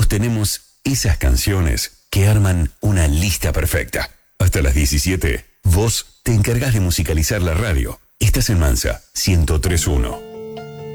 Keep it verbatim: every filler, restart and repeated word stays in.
Todos tenemos esas canciones que arman una lista perfecta. Hasta las diecisiete, vos te encargás de musicalizar la radio. Estás en Mansa ciento tres punto uno.